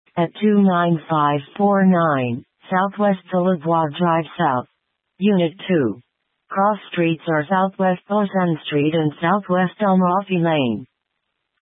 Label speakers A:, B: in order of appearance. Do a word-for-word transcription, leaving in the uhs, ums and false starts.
A: at two nine five four nine, Southwest Tallebois Drive South. Unit two. Cross streets are Southwest Boson Street and Southwest Amalfi Lane.